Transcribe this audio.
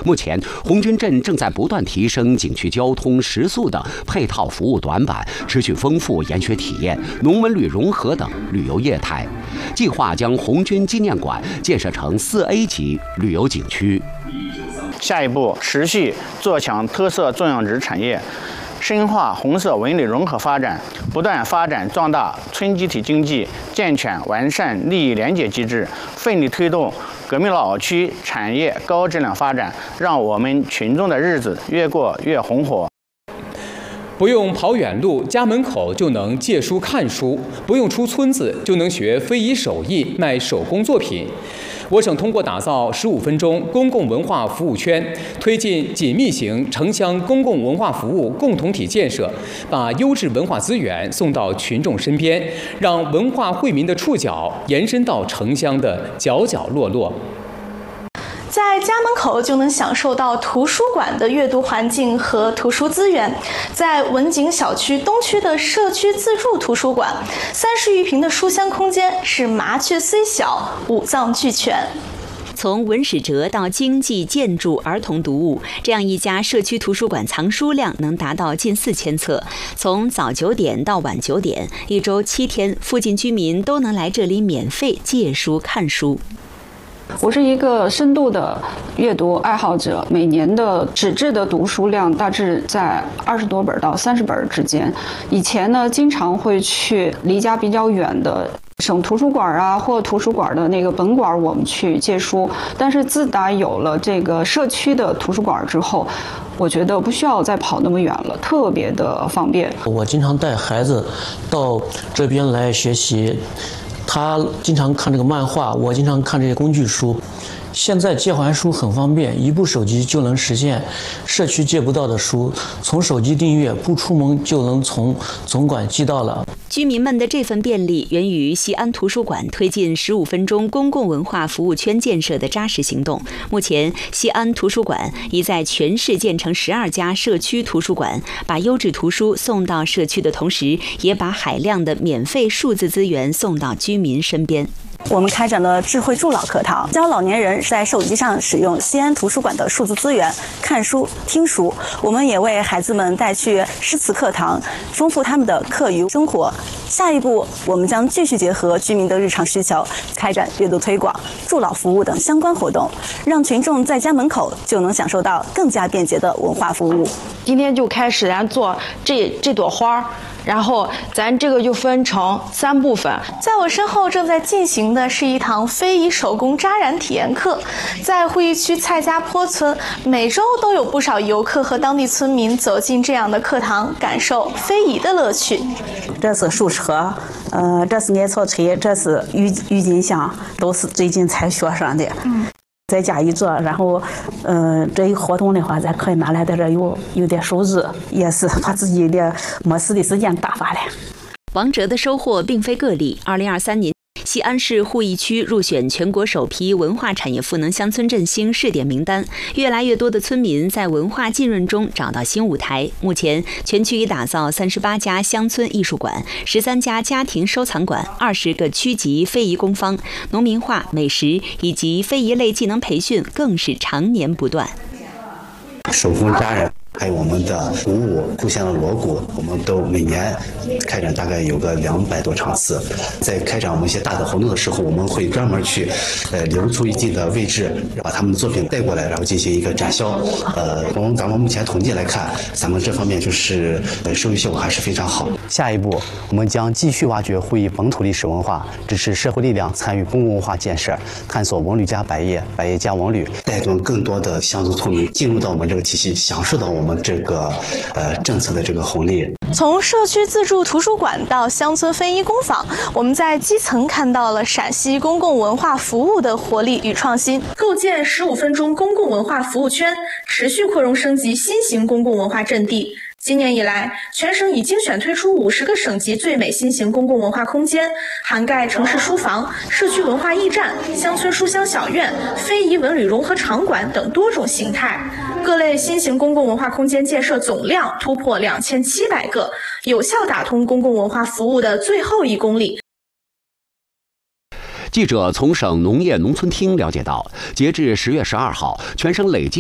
目前，红军镇正在不断提升景区交通、食宿等配套服务短板，持续丰富研学体验、农文旅融合等旅游业态。计划将红军纪念馆建设成4A 级旅游景区。 下一步，持续做强特色重要值产业，深化红色文旅融合发展，不断发展壮大村集体经济，健全完善利益联结机制，奋力推动革命老区产业高质量发展，让我们群众的日子越过越红火。 不用跑远路，家门口就能借书看书；不用出村子，就能学非遗手艺、卖手工作品。我省通过打造15分钟公共文化服务圈，推进紧密型城乡公共文化服务共同体建设，把优质文化资源送到群众身边，让文化惠民的触角延伸到城乡的角角落落。 在家门口就能享受到图书馆的阅读环境和图书资源。在文景小区东区的社区自助图书馆，30余平的书香空间是麻雀虽小，五脏俱全。 从文史哲到经济、建筑、儿童读物，这样一家社区图书馆藏书量能达到近4000册。从早9点到晚9点，1周7天，附近居民都能来这里免费借书看书。 我是一个深度的阅读爱好者，每年的纸质的读书量大致在20多本到30本之间。以前呢，经常会去离家比较远的省图书馆啊，或图书馆的那个本馆，我们去借书。但是自打有了这个社区的图书馆之后，我觉得不需要再跑那么远了，特别的方便。 我经常带孩子到这边来学习。他经常看这个漫画，我经常看这些工具书。现在借还书很方便，一部手机就能实现社区借不到的书，从手机订阅，不出门就能从总馆寄到了。 居民们的这份便利源于西安图书馆推进15分钟公共文化服务圈建设的扎实行动。目前，西安图书馆已在全市建成12家社区图书馆，把优质图书送到社区的同时，也把海量的免费数字资源送到居民身边。 我们开展了智慧助老课堂，教老年人在手机上使用西安图书馆的数字资源看书、听书。我们也为孩子们带去诗词课堂，丰富他们的课余生活。下一步，我们将继续结合居民的日常需求，开展阅读推广、助老服务等相关活动，让群众在家门口就能享受到更加便捷的文化服务。 今天就开始咱做这朵花。然后咱这个就分成3部分。 在我身后正在进行的是一堂非遗手工扎染体验课，在鄠邑区蔡家坡村，每周都有不少游客和当地村民走进这样的课堂，感受非遗的乐趣。 这是树车，这是艾草车，这是郁金香，都是最近才学上的。在家一做，然后，这一活动的话，咱可以拿来在这有点收入，也是把自己的没事的时间打发了。 王哲的收获并非个例。2023年，西安市鄠邑区入选全国首批文化产业赋能乡村振兴试点名单，越来越多的村民在文化浸润中找到新舞台。目前，全区已打造38家乡村艺术馆、13家家庭收藏馆、20个区级非遗工坊，农民画、美食以及非遗类技能培训更是常年不断。 手工扎染，还有我们的鼓舞、故乡的锣鼓，我们都每年开展大概有个200多场次。在开展我们一些大的活动的时候，我们会专门去留出一定的位置，把他们的作品带过来，然后进行一个展销。从咱们目前统计来看，咱们这方面就是收益效果还是非常好。下一步，我们将继续挖掘鄠邑本土历史文化，支持社会力量参与公共文化建设，探索文旅加百业，百业加文旅，带动更多的乡村村民进入到我们这个体系，享受到我们这个政策的这个红利。 从社区自助图书馆到乡村非遗工坊，我们在基层看到了陕西公共文化服务的活力与创新。构建15分钟公共文化服务圈，持续扩容升级新型公共文化阵地。今年以来，全省已精选推出50个省级最美新型公共文化空间，涵盖城市书房、社区文化驿站、乡村书香小院、非遗文旅融合场馆等多种形态。各类新型公共文化空间建设总量突破2700个，有效打通公共文化服务的最后1公里。 记者从省农业农村厅了解到，截至10月12号，全省累计